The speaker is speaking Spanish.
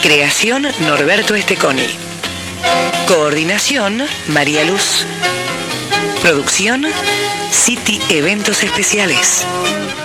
Creación Norberto Esteconi. Coordinación María Luz. Producción City Eventos Especiales.